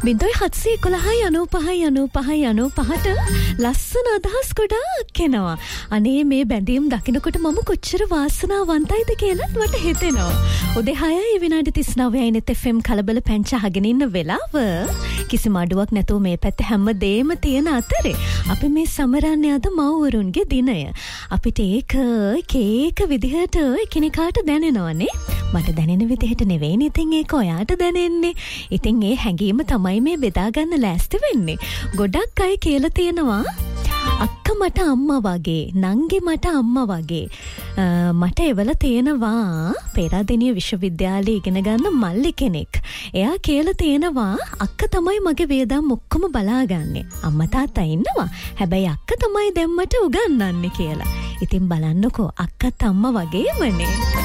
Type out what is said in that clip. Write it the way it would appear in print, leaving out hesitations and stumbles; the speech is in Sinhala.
0.711959595ට ලස්සන අදහස් ගොඩාක් එනවා. අනේ මේ බැඳීම් දකිනකොට මම කොච්චර වාසනාවන්තයිද කියලා මට හිතෙනවා. උදේ 6 විනාඩි 39යි නෙත් FM කලබල පැංච අහගෙන ඉන්න වෙලාව. කිසිම අඩුවක් නැතුව මේ පැත්තේ හැමදේම තියෙන අතරේ අපි මේ සමරන්නේ අද මව්වරුන්ගේ දිනය. අපිට ඒක විදිහට එකිනෙකාට දැනෙනවනේ. මට දැනෙන විදිහට නෙවෙයි ඉතින් ඒක ඔයාට දැනෙන්නේ. ඉතින් ඒ හැඟීම තමයි මේ බෙදා ගන්න ලෑස්ති වෙන්නේ. ගොඩක් අය කියලා තියෙනවා අක්කා මට අම්මා වගේ, නංගි මට අම්මා වගේ. මට එවල තියෙනවා පෙරදිනිය විශ්වවිද්‍යාලයේ ඉගෙන ගන්න මල්ලි කෙනෙක්. එයා කියලා තියෙනවා අක්කා තමයි මගේ වේදම් ඔක්කොම බලාගන්නේ. අම්මා තාත්තා ඉන්නවා. හැබැයි අක්කා තමයි දැන් මට උගන්වන්නේ කියලා. ඉතින් බලන්නකෝ අක්කත් අම්මා වගේමනේ.